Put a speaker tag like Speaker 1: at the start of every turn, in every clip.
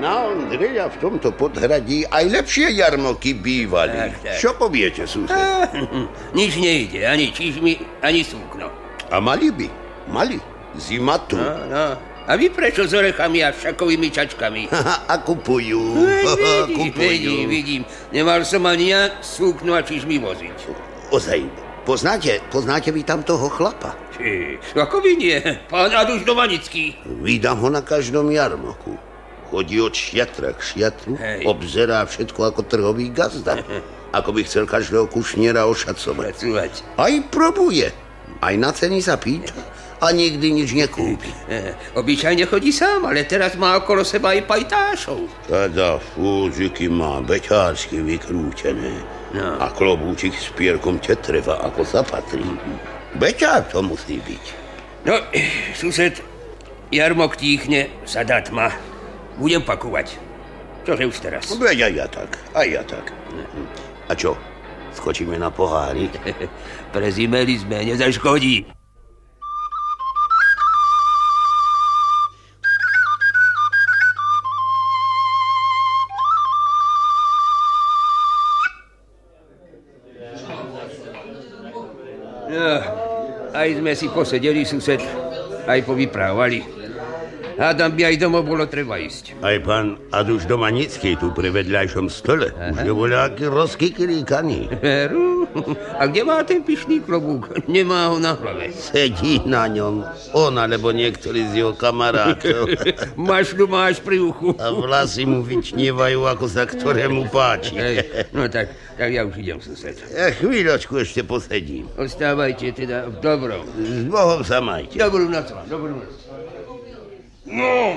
Speaker 1: Na Ondreja v tomto podhradí aj lepšie jarmoky bývali.
Speaker 2: Tak.
Speaker 1: Čo poviete, sused?
Speaker 2: Nič nejde, ani čižmy, ani súkno.
Speaker 1: A mali by. Mali. Zima tu.
Speaker 2: No. A vy prečo s orechami a šakovými čačkami?
Speaker 1: A kupujú.
Speaker 2: Vidím. Nemal som ani ja súkno a čižmy voziť.
Speaker 1: Ozaj, poznáte vy tam toho chlapa?
Speaker 2: Ako vy nie? Pán Aduš Domanický.
Speaker 1: Vídam ho na každom jarmoku. Chodí od šiatra k šiatru, obzerá všetko ako trhový gazda. Ako by chcel každého kušniera ošacovať. Aj probuje. Aj na ceny sa pýta. A nikdy nič nekúpi.
Speaker 2: Obyčajne chodí sám, ale teraz má okolo seba aj pajtášov.
Speaker 1: Teda fúziky má beťársky vykrútené. No. A klobúčik s pierkom tetreva, ako zapatrí. Beťár to musí byť.
Speaker 2: No, sused, jarmok tíchne, sadá tma. Budem pakovať. Čože už teraz?
Speaker 1: Veď aj ja tak. A čo? Skočíme na pohári?
Speaker 2: Prezimeli sme, nezaškodí. Aj sme si posedeli, sused, aj povyprávali. Hádam by aj domov bolo treba ísť.
Speaker 1: Aj pán Aduš Domanický tu pri vedľajšom stole. Už je voľaký rozkykrýkaný.
Speaker 2: Veru? A kde má ten pyšný klobúk? Nemá ho na hlave.
Speaker 1: Sedí na ňom on alebo niektorý z jeho kamarátov.
Speaker 2: Mašľu máš pri uchu.
Speaker 1: A vlasy mu vyčnievajú, ako sa ktorému páči.
Speaker 2: No tak ja už idem, sused.
Speaker 1: Chvíľočku ešte posedím.
Speaker 2: Ostávajte teda v dobrom.
Speaker 1: S Bohom sa majte.
Speaker 2: Dobrú noc vám, dobrú noc.
Speaker 3: No,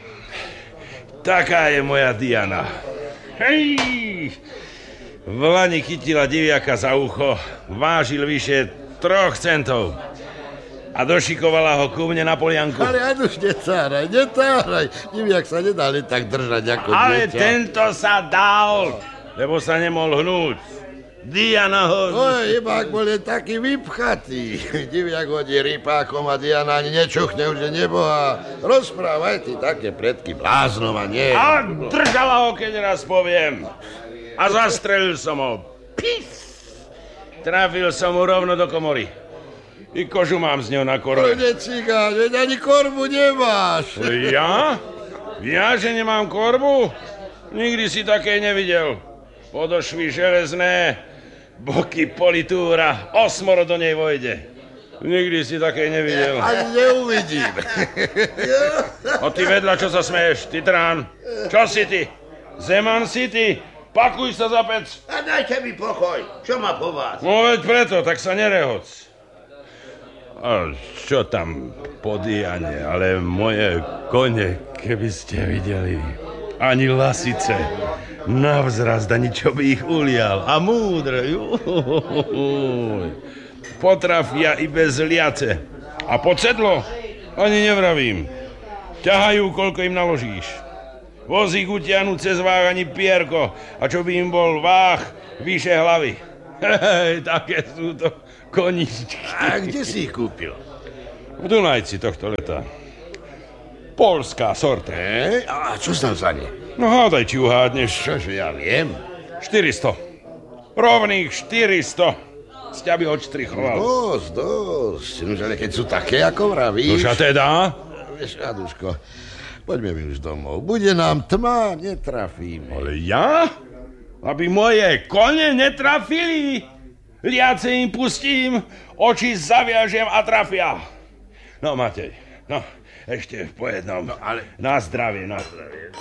Speaker 3: taká je moja Diana. Hej! V lani chytila diviaka za ucho, vážil vyše 3 centov. A došikovala ho ku mne na polianku.
Speaker 4: Ale Aduš, netáraj. Diviak sa nedá len tak držať ako dieťa.
Speaker 3: Ale tento sa dal, lebo sa nemohol hnúť. Diana ho...
Speaker 4: Iba ak bol len taký vypchatý. Diviak hodí rypákom a Diana ani nečuchne už je neboha. Rozprávaj ty také predky bláznom a nie.
Speaker 3: A držala ho, keď raz poviem. A zastrelil som ho. Pif! Trafil som mu rovno do komory. I kožu mám z ňou na korbe.
Speaker 4: Necigáš, veď ani korbu nemáš.
Speaker 3: Ja? Ja, že nemám korbu? Nikdy si také nevidel. Podošvy železné, boky politúra, 8 do nej vojde. Nikdy si také nevidel.
Speaker 4: Ani neuvidím.
Speaker 3: A ty vedľa, čo sa smeješ, ty trán? Čo si ty? Zeman si ty? Pakuj sa za pec.
Speaker 1: A dajte mi pokoj. Čo má po vás?
Speaker 3: No veď preto, tak sa nerehoc. A čo tam po Diane, ale moje kone, keby ste videli. Ani lasice. Navzrast, ani čo by ich ulial. A múdre. Potrafia i bez liace. A podsedlo? Ani nevravím. Ťahajú, koľko im naložíš. Vozík utiahnu cez váh ani pierko. A čo by im bol váh, vyše hlavy. Také sú to koničky.
Speaker 4: A kde si ich kúpil?
Speaker 3: V Dunajci tohto leta. Polská sorta.
Speaker 4: A čo som za ne?
Speaker 3: No hádaj, či uhádneš.
Speaker 4: Čože ja viem?
Speaker 3: 400. Rovných 400. Sťa by odštrichoval.
Speaker 4: Dosť. Nož, ale keď sú také, ako vravíš...
Speaker 3: Nož a teda?
Speaker 4: Vieš, Aduško, poďme mi už domov. Bude nám tma, netrafíme.
Speaker 3: Ale ja? Aby moje kone netrafili? Liace im pustím, oči zaviažem a trafia. No, Matej, no, ešte po jednom. No, ale... Na zdravie, na zdravie.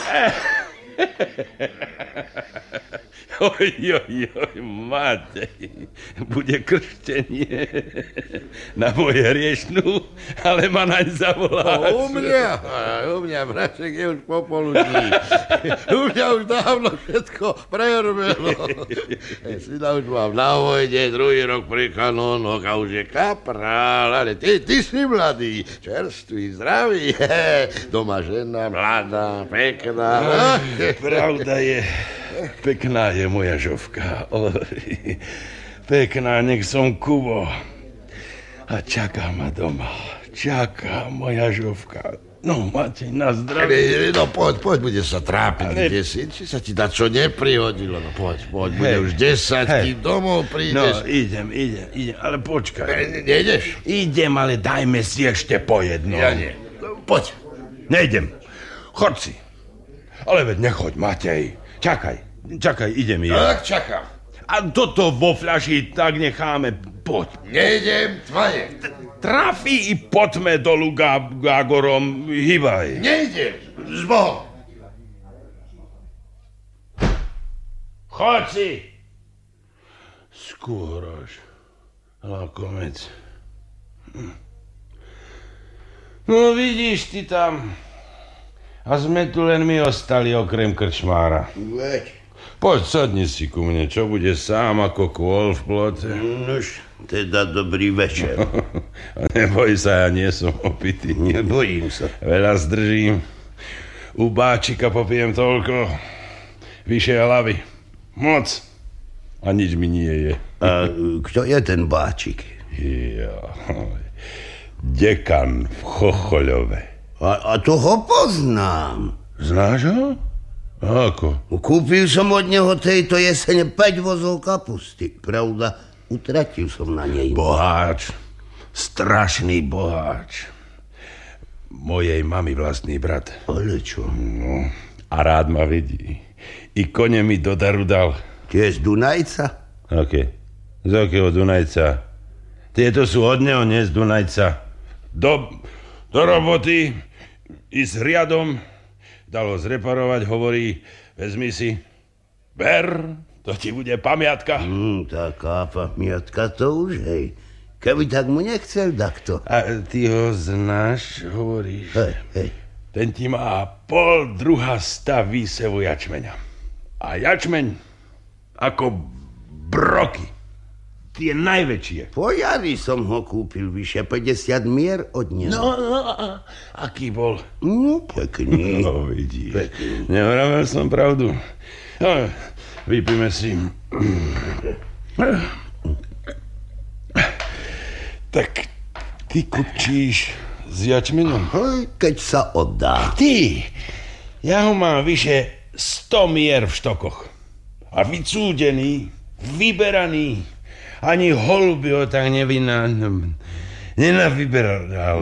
Speaker 3: Oj, Matej, bude krštenie na moje hriešnú, ale ma naň zavoláš.
Speaker 4: U mňa, braček, je už popoludní. U mňa už dávno všetko prerbelo. Syna už mám na vojde, druhý rok pri kanónoch a už je kaprál, ale ty si mladý, čerstvý, zdravý. Doma žena, mladá, pekná.
Speaker 3: Pravda je, pekná je moja žovka. Pekná, nech som Kubo. A čaká ma doma. Čaká moja žovka. No, Matej, na zdravie.
Speaker 4: No poď, bude sa trápiť, kde si. Či sa ti čo neprihodilo. No poď, bude už 10, kým domov prídeš.
Speaker 3: No, idem, ale počkaj.
Speaker 4: Nejdeš?
Speaker 3: Idem, ale dajme si ešte po jednom.
Speaker 4: Ja nie. Poď.
Speaker 3: Nejdem. Choď si. Ale veď nechoď, Matej. Čakaj, idem ja.
Speaker 4: Tak čakám.
Speaker 3: A toto vo fľaši tak necháme. Poď.
Speaker 4: Nejdem, tvaje.
Speaker 3: Trafi i poďme dolu Gágorom. Hýbaj.
Speaker 4: Nejdem. S Bohom.
Speaker 3: Choď si. Skôr až. Lakomec. No vidíš ty tam. A sme tu len my ostali okrem krčmára.
Speaker 1: Veď.
Speaker 3: Poď, sadni si ku mne, čo bude sám ako kôl v plote.
Speaker 1: Nož, teda dobrý večer.
Speaker 3: Neboj sa, ja nie som opitý.
Speaker 1: Nebojím sa.
Speaker 3: Veľa zdržím. U báčika popijem toľko. Vyššie hlavy. Moc. A nič mi nie je.
Speaker 1: A kto je ten báčik?
Speaker 3: Dekan v Chochoľove.
Speaker 1: A to ho poznám.
Speaker 3: Znáš ho? Ako?
Speaker 1: Kúpil som od neho tejto jesene 5 vozov kapusty. Pravda, utratil som na nej.
Speaker 3: Boháč. Strašný boháč. Mojej mamy vlastný brat.
Speaker 1: Ale čo?
Speaker 3: No, a rád ma vidí. I kone mi do daru dal.
Speaker 1: Tie z Dunajca?
Speaker 3: Aké? Z akého Dunajca? Tieto sú od neho, nie z Dunajca. Do roboty i s riadom dalo zreparovať, hovorí, vezmi si, ber, to ti bude pamiatka.
Speaker 1: Taká pamiatka to už, hej. Keby tak mu nechcel, takto.
Speaker 3: A ty ho znáš, hovoríš?
Speaker 1: Hej.
Speaker 3: Ten ti má 1/2 výsevu jačmeňa. A jačmeň ako broky. Tie najväčšie.
Speaker 1: Po jari som ho kúpil vyše 50 mier od neho.
Speaker 3: No, aký bol?
Speaker 1: No, pekný.
Speaker 3: No, vidíš. Pekný. Nehovoril som pravdu. No, vypíme si. Tak ty kupčíš s jačmenom?
Speaker 1: Keď sa oddá.
Speaker 3: Ty, ja ho mám vyše 100 mier v štokoch. A vycúdený, vyberaný. Ani holuby ho tak nenavyberal.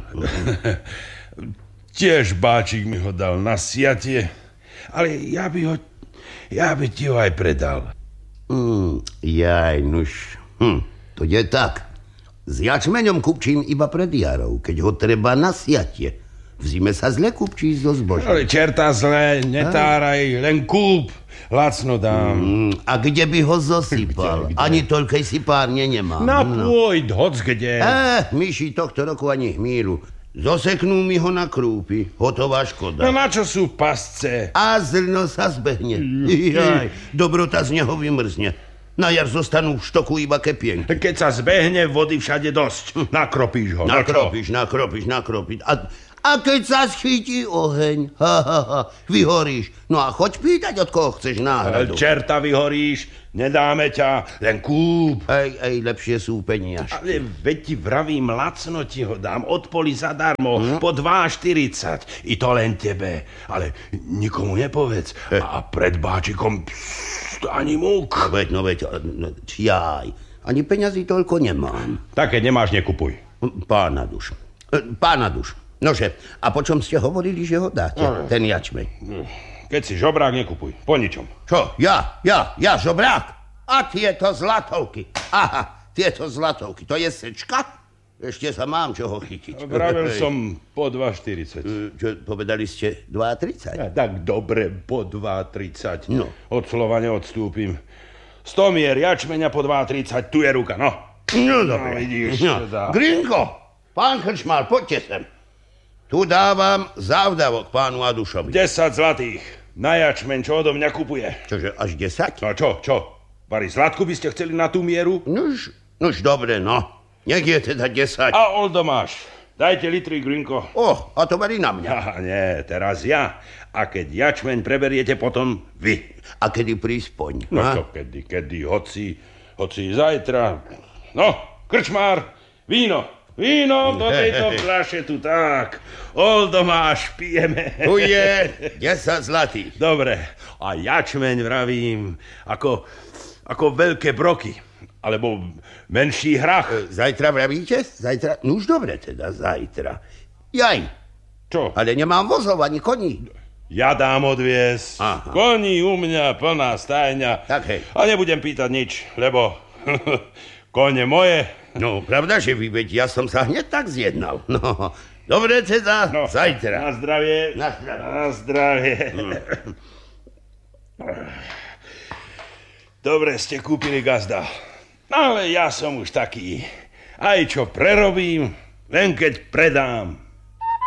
Speaker 3: Tiež báčik mi ho dal na siatie, ale ja by ti ho aj predal.
Speaker 1: To je tak. S jačmeňom kupčím iba pred jarou, keď ho treba na siatie. V zime sa zle kupčí zo zbožia.
Speaker 3: Ale čerta zle, netáraj, len kúp. Lacno dám.
Speaker 1: A kde by ho zosypal? Kde? Ani toľkej sypárne nemám.
Speaker 3: Pôjď, hoc kde.
Speaker 1: Myši tohto roku ani hmíru. Zoseknú mi ho na krúpy. Hotová škoda.
Speaker 3: No na čo sú pasce?
Speaker 1: A zrno sa zbehne. Dobrota z neho vymrzne. Na jar zostanú v štoku iba kepienky.
Speaker 3: Keď sa zbehne, vody všade dosť. Nakropíš ho.
Speaker 1: Nakropíš. A keď sa schytí oheň, vyhoríš. No a choď pýtať, od koho chceš náhradu.
Speaker 3: Čerta vyhoríš, nedáme ťa, len kúp.
Speaker 1: Ej, lepšie sú peniažky.
Speaker 3: Ale veď ti vravím, lacno ti ho dám, od poli zadarmo, po 2,40. I to len tebe, ale nikomu nepovedz. A pred báčikom ani múk.
Speaker 1: No veď, ani peňazí toľko nemám.
Speaker 3: Tak keď nemáš, nekupuj.
Speaker 1: Pána duš. Nože, a po čom ste hovorili, že ho dáte, ten jačmeň?
Speaker 3: Keď si žobrák, nekupuj. Po ničom.
Speaker 1: Čo? Ja, žobrák? A tieto zlatovky. Aha, tieto zlatovky. To je sečka? Ešte sa mám čoho chytiť.
Speaker 3: Vravel som po 2,40.
Speaker 1: Čo, povedali ste 2,30?
Speaker 3: Tak dobre, po 2,30.
Speaker 1: No.
Speaker 3: Od slova neodstúpim. 100 mier jačmeňa po 2,30. Tu je ruka, no.
Speaker 1: No, dobre.
Speaker 3: Vidíš,
Speaker 1: Grinko, pán krčmár, poďte sem. Tu dávam závdavok pánu Adušovi.
Speaker 3: 10 zlatých. Na jačmeň, čo odo mňa kupuje.
Speaker 1: Čože, až 10?
Speaker 3: No čo? Vari zlatku by ste chceli na tú mieru?
Speaker 1: Nož dobre, no. Nech je teda 10.
Speaker 3: A oldo máš. Dajte litry, Grinko.
Speaker 1: A to verí na mňa.
Speaker 3: Nie, teraz ja. A keď jačmeň preberiete, potom vy.
Speaker 1: A kedy príspoň?
Speaker 3: No čo kedy, hoci zajtra. No, krčmár, víno. Víno do tejto fľaše tu tak. Oldomáš, pijeme.
Speaker 1: Tu je 10 zlatých.
Speaker 3: Dobre, a jačmeň vravím, ako veľké broky. Alebo menší hrach.
Speaker 1: Zajtra vravíte? Zajtra? No už dobre teda, zajtra. Jaj,
Speaker 3: Čo?
Speaker 1: ale nemám vozov ani koní.
Speaker 3: Ja dám odviesť.
Speaker 1: Aha.
Speaker 3: Koní u mňa, plná stajňa.
Speaker 1: Tak hej.
Speaker 3: A nebudem pýtať nič, lebo kone moje.
Speaker 1: No, pravda, že vy, veď ja som sa hneď tak zjednal. No, dobre teda,
Speaker 3: No,
Speaker 1: zajtra.
Speaker 3: Na zdravie.
Speaker 1: Na zdravie.
Speaker 3: Na zdravie. Dobre ste kúpili gazda. Ale ja som už taký. Aj čo prerobím, len keď predám.